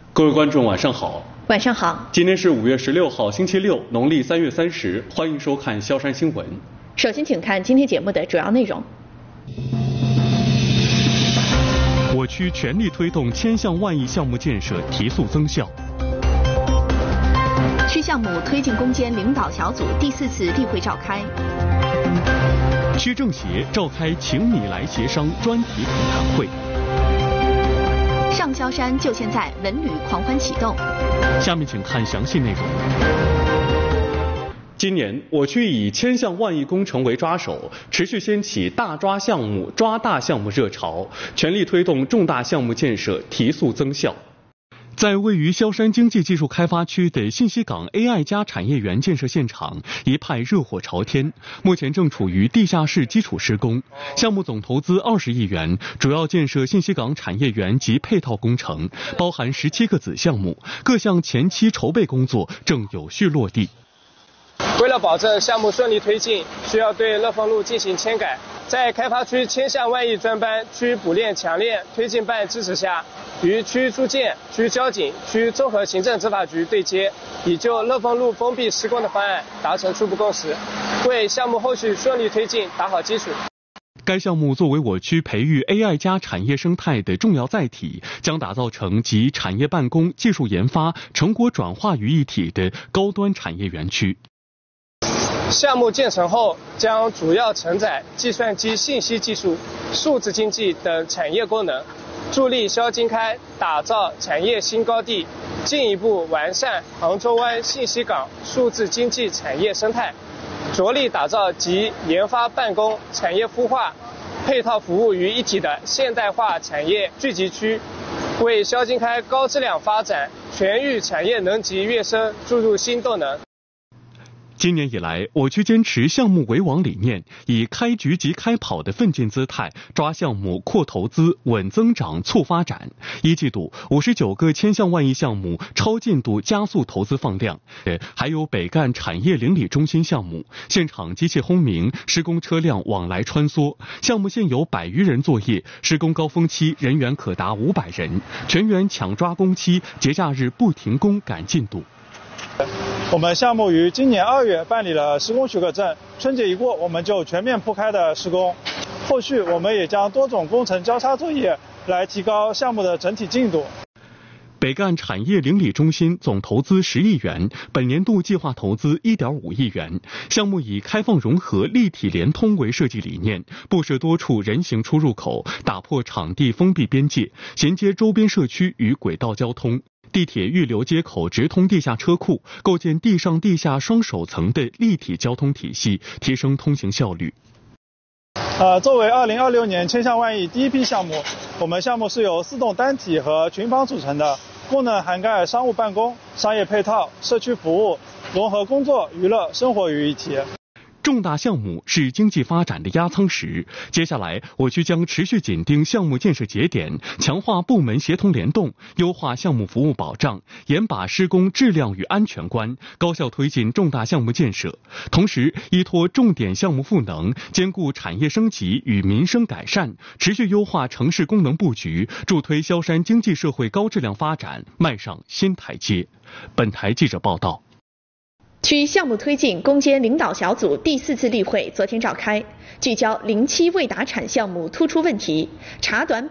各位观众晚上好。 晚上好。 今天是5月16号星期六，农历3月30，欢迎收看萧山新闻。 首先请看今天节目的主要内容。 我区全力推动千项万亿项目建设提速增效。 区项目推进攻坚领导小组第4次例会召开。 区政协召开请你来协商专题座谈会。 上萧山就现在，文旅狂欢启动。 下面请看详细内容。今年我区以千项万亿工程为抓手，持续掀起大抓项目、抓大项目热潮，全力推动重大项目建设提速增效。在位于萧山经济技术开发区的信息港 AI+ 产业园建设现场，一派热火朝天，目前正处于地下室基础施工，项目总投资20亿元，主要建设信息港产业园及配套工程，包含17个子项目，各项前期筹备工作正有序落地。 为了保证项目顺利推进，需要对乐丰路进行迁改。在开发区千项万亿专班、区补练强练推进办支持下，与区住建、区交警、区综合行政执法局对接，已就乐丰路封闭施工的方案达成初步共识，为项目后续顺利推进打好基础。 该项目作为我区培育 AI+ 产业生态的重要载体，将打造成集产业办公、技术研发、成果转化于一体的高端产业园区。 项目建成后，将主要承载计算机信息技术、数字经济等产业功能，助力萧经开打造产业新高地，进一步完善杭州湾信息港数字经济产业生态，着力打造集研发办公、产业孵化、配套服务于一体的现代化产业聚集区，为萧经开高质量发展、全域产业能级跃升注入新动能。 今年以来，我区坚持项目为王理念，以开局即开跑的奋进姿态，抓项目、扩投资、稳增长、促发展。一季度59个千项万亿项目超进度加速投资放量，还有北干产业邻里中心项目，现场机器轰鸣，施工车辆往来穿梭，项目现有100余人作业，施工高峰期人员可达500人，全员抢抓工期，节假日不停工赶进度。 我们项目于今年2月办理了施工许可证，春节一过，我们就全面铺开的施工。后续我们也将多种工程交叉作业来提高项目的整体进度。 北干产业邻里中心总投资10亿元，本年度计划投资1.5亿元。项目以开放融合、立体联通为设计理念，布设多处人行出入口，打破场地封闭边界，衔接周边社区与轨道交通。地铁预留接口直通地下车库，构建地上地下双首层的立体交通体系，提升通行效率。 作为2026年千项万亿第一批项目，我们项目是由4栋单体和群房组成的，功能涵盖商务办公、商业配套、社区服务，融合工作、娱乐、生活于一体。 重大项目是经济发展的压舱石，接下来我区将持续紧盯项目建设节点，强化部门协同联动，优化项目服务保障，严把施工质量与安全关，高效推进重大项目建设。同时，依托重点项目赋能，兼顾产业升级与民生改善，持续优化城市功能布局，助推萧山经济社会高质量发展迈上新台阶。本台记者报道。 区项目推进攻坚领导小组第4次例会昨天召开，聚焦07未达产项目突出问题，查短板。